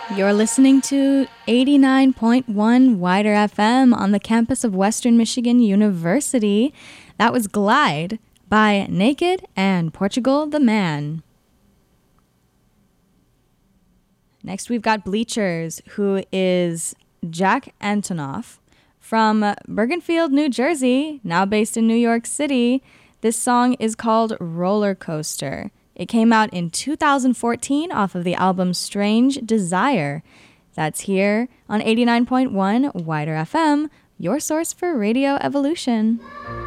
You're listening to 89.1 Wider FM on the campus of Western Michigan University. That was Glide by Naked and Portugal the Man. Next, we've got Bleachers, who is Jack Antonoff from Bergenfield, New Jersey, now based in New York City. This song is called Roller Coaster. It came out in 2014 off of the album Strange Desire. That's here on 89.1 Wider FM, your source for Radio Evolution.